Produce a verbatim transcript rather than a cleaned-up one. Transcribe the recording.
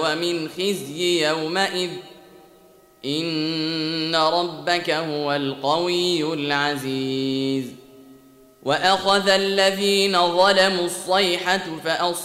ومن خزي يومئذ إن ربك هو القوي العزيز. وأخذ الذين ظلموا الصيحة فأصبحوا